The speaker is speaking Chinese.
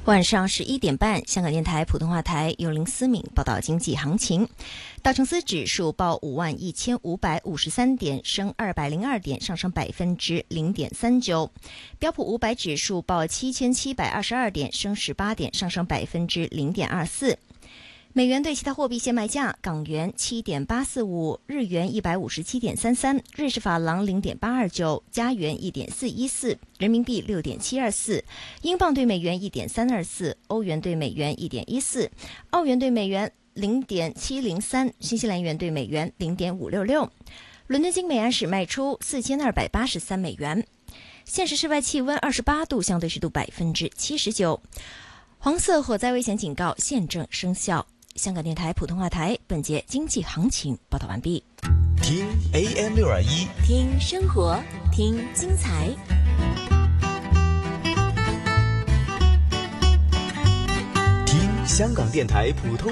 晚上11点半，香港电台普通话台由林思敏报道经济行情。道琼斯指数报51553点，升202点，上升0.39%。标普500指数报7722点，升18点，上升0.24%。美元对其他货币现卖价：港元7.845，日元157.33，瑞士法郎0.829，加元1.414，人民币6.724，英镑对美元1.324，欧元对美元1.14，澳元对美元0.703，新西兰元对美元0.566。伦敦金每安士卖出4283美元。现时室外气温28度，相对湿度79%。黄色火灾危险警告现正生效。香港电台普通话台本节经济行情报道完毕。 听 AM621， 听生活，听精彩。 听香港电台普通